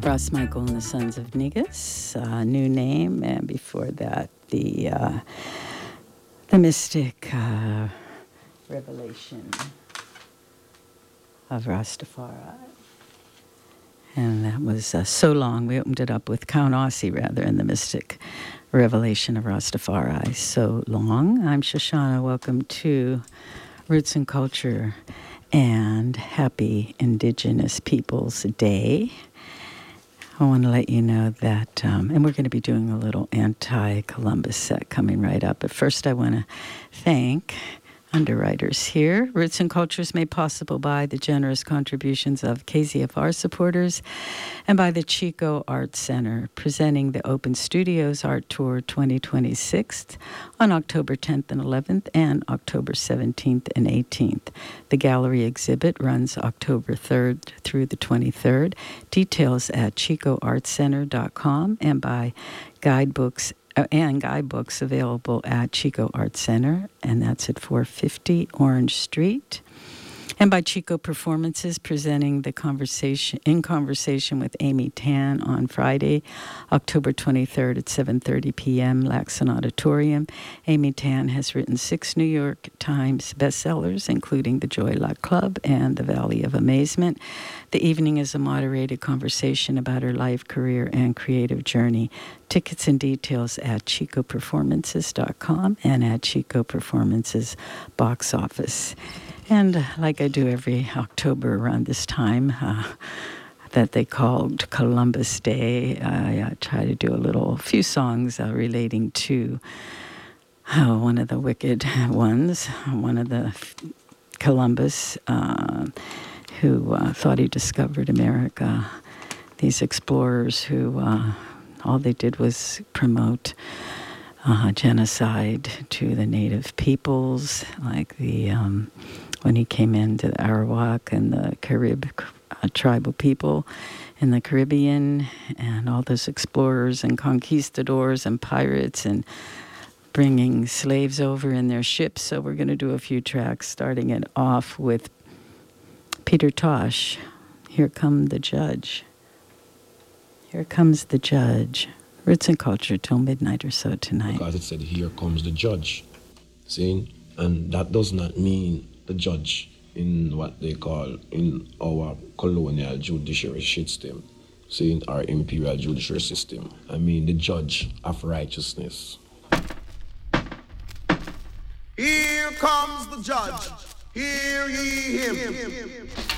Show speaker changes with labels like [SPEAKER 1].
[SPEAKER 1] Ross Michael and the Sons of Negus, new name, and before that, the mystic revelation of Rastafari. And that was So Long. We opened it up with Count Ossie, rather, in the mystic revelation of Rastafari. So Long. I'm Shoshana. Welcome to Roots and Culture and Happy Indigenous Peoples Day. I want to let you know that, and we're going to be doing a little anti-Columbus set coming right up. But first I want to thank underwriters here. Roots and Culture is made possible by the generous contributions of KZFR supporters and by the Chico Arts Center, presenting the Open Studios Art Tour 2026 on October 10th and 11th and October 17th and 18th. The gallery exhibit runs October 3rd through the 23rd. Details at chicoartscenter.com and by guidebooks available at Chico Arts Center, and that's at 450 Orange Street. And by Chico Performances, presenting the Conversation with Amy Tan on Friday, October 23rd at 7:30 p.m., Laxon Auditorium. Amy Tan has written 6 New York Times bestsellers, including The Joy Luck Club and The Valley of Amazement. The evening is a moderated conversation about her life, career, and creative journey. Tickets and details at chicoperformances.com and at Chico Performances box office. And like I do every October around this time, that they called Columbus Day, I try to do a few songs relating to one of the wicked ones, one of the Columbus who thought he discovered America. These explorers who all they did was promote genocide to the native peoples, like when he came into the Arawak and the tribal people in the Caribbean, and all those explorers and conquistadors and pirates and bringing slaves over in their ships. So we're going to do a few tracks, starting it off with Peter Tosh, Here Come the Judge. Here comes the judge. Roots and Culture till midnight or so tonight.
[SPEAKER 2] Because it said, here comes the judge. See? And that does not mean the judge in what they call in our colonial judiciary system. See, in our imperial judiciary system. I mean the judge of righteousness.
[SPEAKER 3] Here comes the judge. Hear ye him.